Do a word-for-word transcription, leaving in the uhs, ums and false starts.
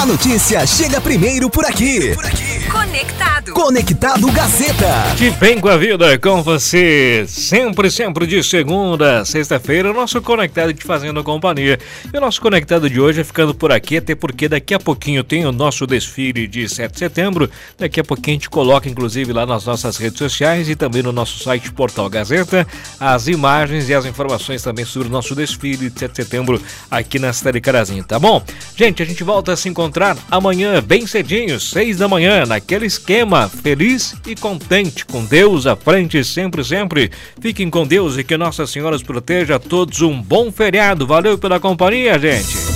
A notícia chega primeiro por aqui. Por aqui. Conectado. Conectado Gazeta. Que bem com a vida, com você. Sempre, sempre de segunda a sexta-feira, o nosso Conectado te fazendo companhia. E o nosso Conectado de hoje é ficando por aqui, até porque daqui a pouquinho tem o nosso desfile de sete de setembro. Daqui a pouquinho a gente coloca, inclusive, lá nas nossas redes sociais e também no nosso site Portal Gazeta, as imagens e as informações também sobre o nosso desfile de sete de setembro aqui na cidade de Carazinho, tá bom? Gente, a gente volta a se encontrar amanhã, bem cedinho, seis da manhã, naquele esquema, feliz e contente, com Deus à frente sempre, sempre. Fiquem com Deus e que Nossa Senhora os proteja a todos. Um bom feriado. Valeu pela companhia, gente.